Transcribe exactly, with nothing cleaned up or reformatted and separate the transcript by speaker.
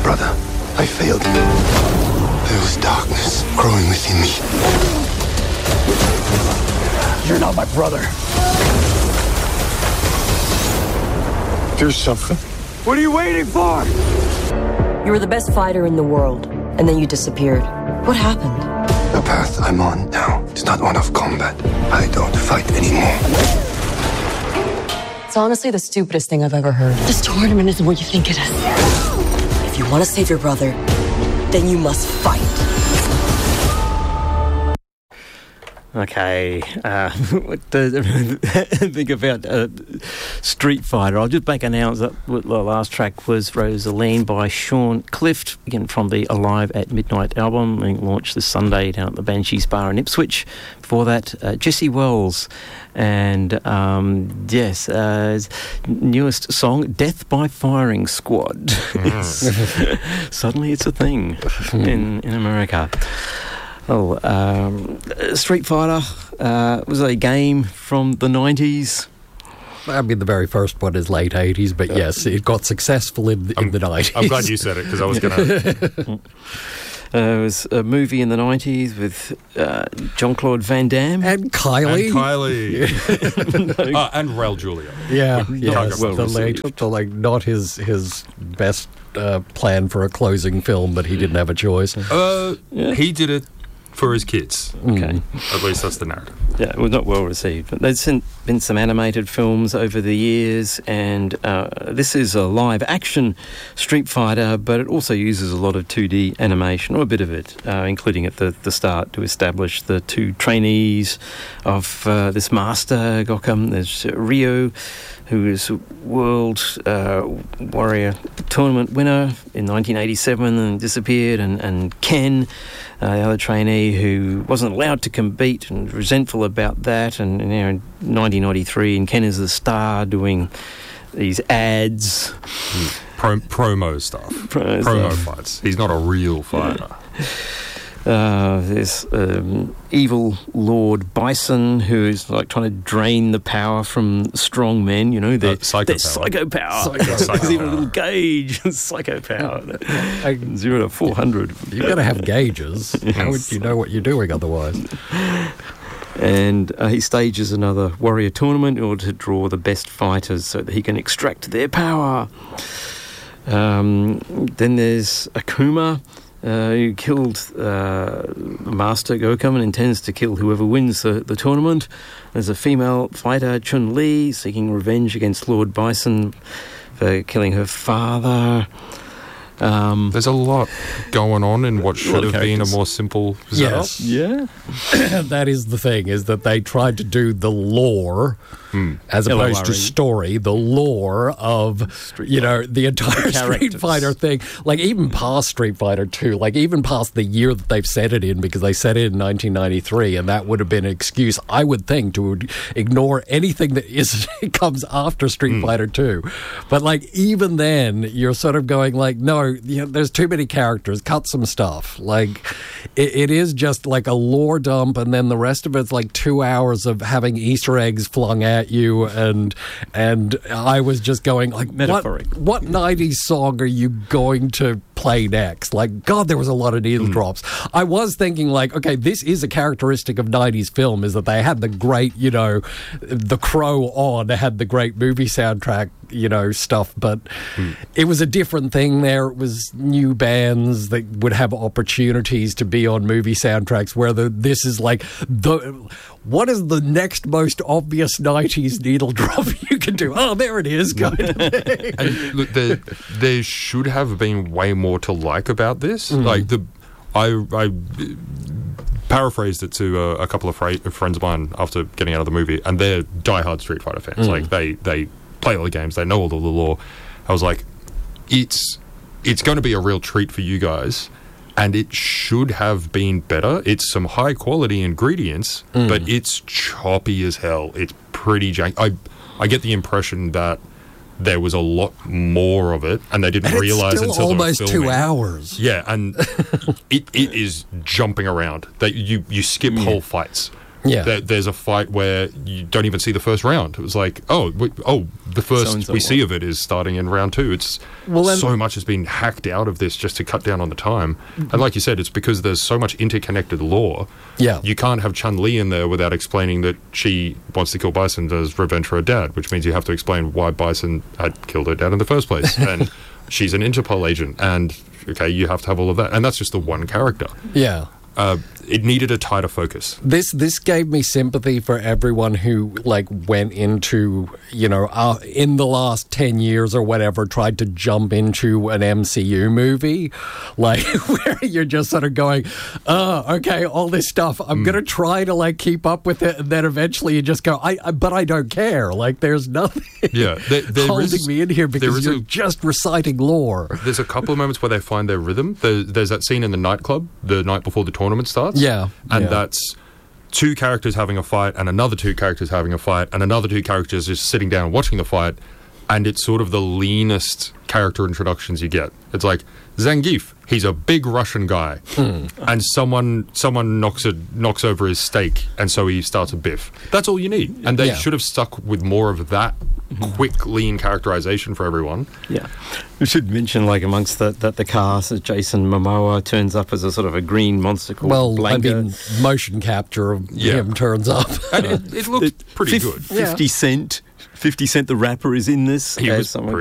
Speaker 1: brother. I failed. There was darkness growing within me.
Speaker 2: You're not my brother.
Speaker 1: Do something.
Speaker 2: What are you waiting for?
Speaker 3: You were the best fighter in the world, and then you disappeared. What happened?
Speaker 1: The path I'm on now is not one of combat. I don't fight anymore.
Speaker 3: It's honestly the stupidest thing I've ever heard. This tournament isn't what you think it is. If you want to save your brother, then you must fight.
Speaker 4: Okay, uh, what do you think about uh, Street Fighter? I'll just make announce that the last track was Rosaline by Sean Clift, again from the Alive at Midnight album, being launched this Sunday down at the Banshees Bar in Ipswich. Before that, uh, Jesse Wells, and um, yes, uh, his newest song, Death by Firing Squad. Mm. Suddenly it's a thing in, in America. Oh, um, Street Fighter uh, was a game from the nineties.
Speaker 5: I mean, the very first one is late eighties, but yes, it got successful in, in the nineties.
Speaker 6: I'm glad you said it, because I was going to...
Speaker 4: Uh, it was a movie in the nineties with uh, Jean-Claude Van Damme.
Speaker 5: And Kylie.
Speaker 6: And Kylie. no. uh, and Raul Julia.
Speaker 5: Yeah, yeah.
Speaker 4: Well
Speaker 5: the late, so like not his his best uh, plan for a closing film, but he didn't have a choice.
Speaker 6: Uh, yeah. He did it for his kids.
Speaker 4: Okay.
Speaker 6: At least that's the narrative.
Speaker 4: Yeah, it was not well received. But there's been some animated films over the years, and uh, this is a live-action Street Fighter, but it also uses a lot of two D animation, or a bit of it, uh, including at the, the start to establish the two trainees of uh, this master, Gokum. There's Ryo, who is a World uh, Warrior Tournament winner in nineteen eighty-seven and disappeared, and, and Ken, uh, the other trainee who wasn't allowed to compete and resentful about that, and, and you know, in nineteen ninety-three, and Ken is the star doing these ads.
Speaker 6: Mm. Pro- promo stuff.
Speaker 4: Pro-
Speaker 6: promo
Speaker 4: stuff.
Speaker 6: fights. He's not a real fighter.
Speaker 4: Yeah. Uh, there's um, evil Lord Bison, who is like trying to drain the power from strong men. You know, their,
Speaker 6: uh, psycho
Speaker 4: their
Speaker 6: power.
Speaker 4: psycho power.
Speaker 6: Psycho
Speaker 4: There's
Speaker 6: power.
Speaker 4: even a little gauge. Psycho power. Zero to four hundred.
Speaker 5: You've got to have gauges. How would you know what you're doing otherwise?
Speaker 4: And uh, he stages another warrior tournament in order to draw the best fighters so that he can extract their power. Um, then there's Akuma, Uh, who killed uh, Master Gokum and intends to kill whoever wins the, the tournament. There's a female fighter, Chun-Li, seeking revenge against Lord Bison for killing her father. Um,
Speaker 6: There's a lot going on in what should have been a more simple setup.
Speaker 5: Yes.
Speaker 4: Yeah.
Speaker 5: That is the thing, is that they tried to do the lore
Speaker 6: Hmm.
Speaker 5: as opposed to story, the lore of,
Speaker 4: Street
Speaker 5: you know, the entire
Speaker 4: The
Speaker 5: Street
Speaker 4: characters.
Speaker 5: Fighter thing. Like, even past Street Fighter two, like, even past the year that they've set it in, because they set it in nineteen ninety-three, and that would have been an excuse, I would think, to ignore anything that is comes after Street
Speaker 6: Hmm.
Speaker 5: Fighter two. But, like, even then, you're sort of going, like, no, you know, there's too many characters, cut some stuff. Like, it, it is just like a lore dump, and then the rest of it's like two hours of having Easter eggs flung at you, and and I was just going like,
Speaker 4: Metaphoric.
Speaker 5: What, what nineties song are you going to play next? Like, God, there was a lot of needle
Speaker 6: Mm.
Speaker 5: drops. I was thinking like, okay, this is a characteristic of nineties film, is that they had the great, you know, The Crow on had the great movie soundtrack, you know, stuff, but
Speaker 6: Mm.
Speaker 5: it was a different thing there. It was new bands that would have opportunities to be on movie soundtracks, where the, this is like the what is the next most obvious nineties needle drop you can do? Oh, there it is. Kind of thing.
Speaker 6: And look, there, there should have been way more to like about this.
Speaker 5: Mm.
Speaker 6: Like the, I, I paraphrased it to a, a couple of fra- friends of mine after getting out of the movie, and they're diehard Street Fighter fans.
Speaker 5: Mm.
Speaker 6: Like they, they play all the games, they know all the lore. I was like, it's, it's going to be a real treat for you guys. And it should have been better. It's some high quality ingredients,
Speaker 5: Mm.
Speaker 6: but it's choppy as hell. It's pretty jank. I, I get the impression that there was a lot more of it, and they didn't
Speaker 5: And
Speaker 6: realize
Speaker 5: it's still
Speaker 6: until
Speaker 5: almost
Speaker 6: they were
Speaker 5: two
Speaker 6: filming.
Speaker 5: hours.
Speaker 6: Yeah, and it, it is jumping around. That you you skip
Speaker 4: Yeah.
Speaker 6: whole fights
Speaker 5: Yeah.
Speaker 6: There, there's a fight where you don't even see the first round. It was like, oh, we, oh, the first
Speaker 4: So-and-so
Speaker 6: we see
Speaker 4: what?
Speaker 6: of it is starting in round two. It's
Speaker 5: Well, then-
Speaker 6: so much has been hacked out of this just to cut down on the time. And like you said, it's because there's so much interconnected lore.
Speaker 5: Yeah.
Speaker 6: You can't have Chun-Li in there without explaining that she wants to kill Bison as revenge for her dad, which means you have to explain why Bison had killed her dad in the first place. And she's an Interpol agent, and okay, you have to have all of that. And that's just the one character.
Speaker 5: Yeah.
Speaker 6: Uh, it needed a tighter focus.
Speaker 5: This this gave me sympathy for everyone who like went into, you know, uh, in the last ten years or whatever, tried to jump into an M C U movie, like where you're just sort of going, oh, okay, all this stuff, I'm
Speaker 6: Mm.
Speaker 5: gonna try to like keep up with it, and then eventually you just go, I, I but I don't care. Like there's nothing
Speaker 6: Yeah, there, there
Speaker 5: holding
Speaker 6: is-
Speaker 5: me in here
Speaker 6: there
Speaker 5: because
Speaker 6: is
Speaker 5: you're
Speaker 6: a-
Speaker 5: just reciting lore.
Speaker 6: There's a couple of moments where they find their rhythm. There, there's that scene in the nightclub the night before the tournament starts.
Speaker 5: Yeah,
Speaker 6: And
Speaker 5: yeah.
Speaker 6: that's two characters having a fight and another two characters having a fight and another two characters just sitting down and watching the fight. And it's sort of the leanest character introductions you get. It's like Zangief, he's a big Russian guy.
Speaker 5: Hmm.
Speaker 6: And someone someone knocks a, knocks over his steak and so he starts a biff. That's all you need. And they
Speaker 5: Yeah.
Speaker 6: should have stuck with more of that quick, lean characterization for everyone.
Speaker 4: Yeah. We should mention, like, amongst the, the, the cast, that Jason Momoa turns up as a sort of a green monster called
Speaker 5: Well,
Speaker 4: Blanca.
Speaker 5: I mean, motion capture of
Speaker 6: Yeah.
Speaker 5: him turns up.
Speaker 6: And it, it looked pretty
Speaker 4: Fif-
Speaker 6: good.
Speaker 4: fifty Cent. fifty Cent, the rapper, is in this.
Speaker 6: He
Speaker 4: as
Speaker 6: was
Speaker 4: someone